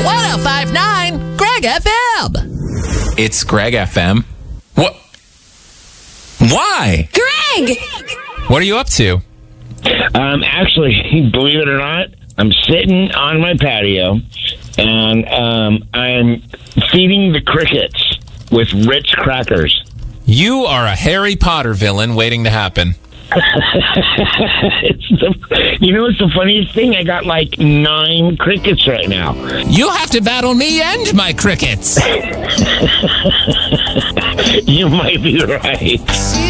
1059 Greg FM. It's Greg FM. What? Why? Greg! What are you up to? Actually, believe it or not, I'm sitting on my patio, and I'm feeding the crickets with Ritz crackers. You are a Harry Potter villain waiting to happen. It's the funniest thing? I got like 9 crickets right now. You have to battle me and my crickets. You might be right.